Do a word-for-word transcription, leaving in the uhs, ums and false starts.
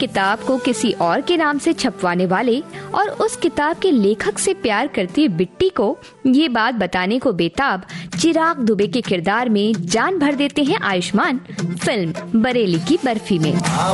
किताब को किसी और के नाम से छपवाने वाले और उस किताब के लेखक से प्यार करती बिट्टी को ये बात बताने को बेताब चिराग दुबे के किरदार में जान भर देते हैं आयुष्मान फिल्म बरेली की बर्फी में।